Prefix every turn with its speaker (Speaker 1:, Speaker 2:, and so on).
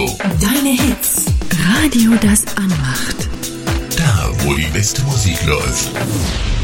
Speaker 1: Radio.
Speaker 2: Deine Hits. Radio, das anmacht.
Speaker 1: Da, wo die beste Musik läuft.